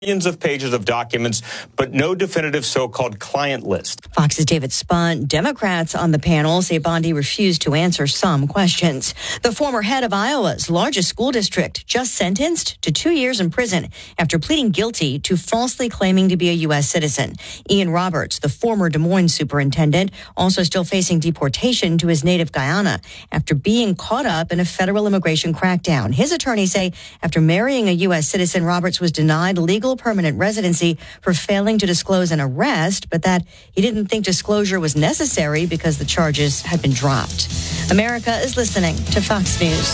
millions of pages of documents, but no definitive so-called client list. Fox's David Spunt. Democrats on the panel say Bondi refused to answer some questions. The former head of Iowa's largest school district just sentenced to 2 years in prison after pleading guilty to falsely claiming to be a U.S. citizen. Ian Roberts, the former Des Moines superintendent, also still facing deportation to his native Guyana after being caught up in a federal immigration crackdown. His attorneys say after marrying a U.S. citizen, Roberts was denied legal permanent residency for failing to disclose an arrest, but that he didn't think disclosure was necessary because the charges had been dropped. America is listening to Fox News.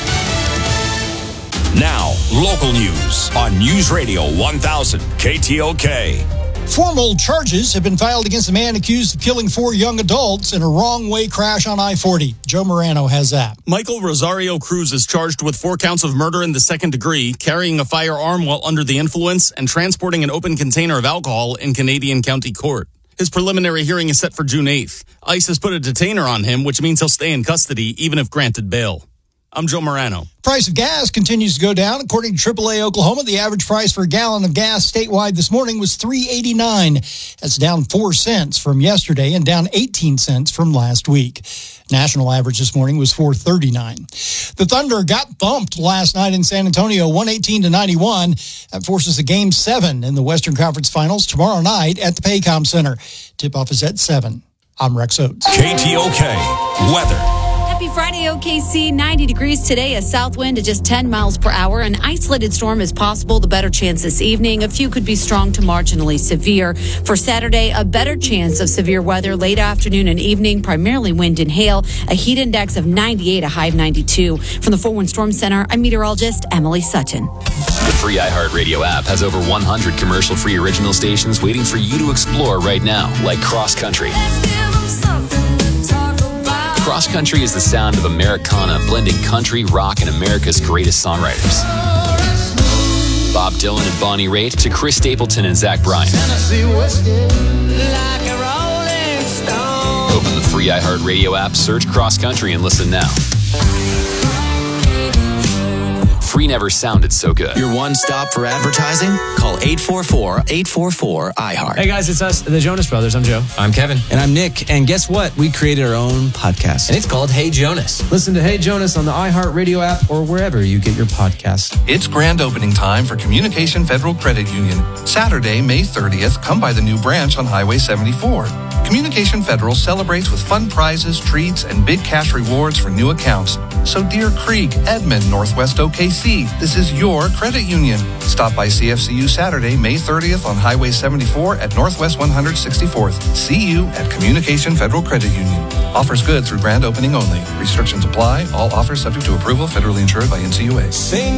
Now, local news on News Radio 1000 KTOK. Formal charges have been filed against a man accused of killing 4 young adults in a wrong-way crash on I-40. Joe Morano has that. Michael Rosario Cruz is charged with 4 counts of murder in the second degree, carrying a firearm while under the influence, and transporting an open container of alcohol in Canadian County Court. His preliminary hearing is set for June 8th. ICE has put a detainer on him, which means he'll stay in custody even if granted bail. I'm Joe Morano. Price of gas continues to go down. According to AAA Oklahoma, the average price for a gallon of gas statewide this morning was $3.89. That's down 4 cents from yesterday and down 18 cents from last week. National average this morning was $4.39. The Thunder got bumped last night in San Antonio, 118-91. That forces a Game 7 in the Western Conference Finals tomorrow night at the Paycom Center. Tip-off is at 7. I'm Rex Oates. KTOK weather. Happy Friday, OKC. 90 degrees today, a south wind at just 10 miles per hour. An isolated storm is possible. The better chance this evening. A few could be strong to marginally severe. For Saturday, a better chance of severe weather late afternoon and evening, primarily wind and hail. A heat index of 98, a high of 92. From the 4-1 Storm Center, I'm meteorologist Emily Sutton. The free iHeartRadio app has over 100 commercial-free original stations waiting for you to explore right now, like Cross Country. Cross Country is the sound of Americana, blending country, rock, and America's greatest songwriters. Bob Dylan and Bonnie Raitt to Chris Stapleton and Zach Bryan. Open the free iHeartRadio app, search Cross Country, and listen now. Free never sounded so good. Your one stop for advertising? Call 844-844-iHeart. Hey guys, it's us, the Jonas Brothers. I'm Joe. I'm Kevin. And I'm Nick. And guess what? We created our own podcast. And it's called Hey Jonas. Listen to Hey Jonas on the iHeartRadio app or wherever you get your podcast. It's grand opening time for Communication Federal Credit Union. Saturday, May 30th, come by the new branch on Highway 74. Communication Federal celebrates with fun prizes, treats, and big cash rewards for new accounts. So Deer Creek, Edmond, Northwest OKC, this is your credit union. Stop by CFCU Saturday, May 30th on Highway 74 at Northwest 164th. See you at Communication Federal Credit Union. Offers good through grand opening only. Restrictions apply. All offers subject to approval. Federally insured by NCUA.